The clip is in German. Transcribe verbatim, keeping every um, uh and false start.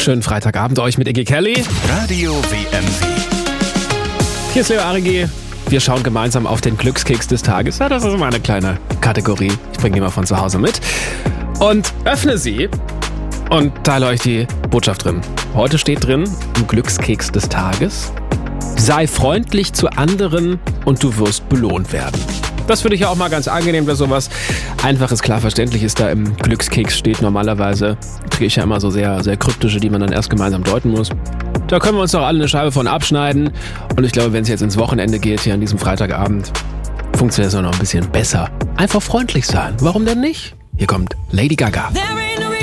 Schönen Freitagabend euch mit Iggy Kelly. Radio W M W. Hier ist Leo Arigi. Wir schauen gemeinsam auf den Glückskeks des Tages. Ja, das ist immer eine kleine Kategorie. Ich bringe die mal von zu Hause mit. Und öffne sie und teile euch die Botschaft drin. Heute steht drin, im Glückskeks des Tages: Sei freundlich zu anderen und du wirst belohnt werden. Das finde ich ja auch mal ganz angenehm, dass sowas Einfaches, klar Verständliches da im Glückskeks steht. Normalerweise kriege ich ja immer so sehr, sehr kryptische, die man dann erst gemeinsam deuten muss. Da können wir uns doch alle eine Scheibe von abschneiden. Und ich glaube, wenn es jetzt ins Wochenende geht, hier an diesem Freitagabend, funktioniert es auch noch ein bisschen besser. Einfach freundlich sein. Warum denn nicht? Hier kommt Lady Gaga. There ain't no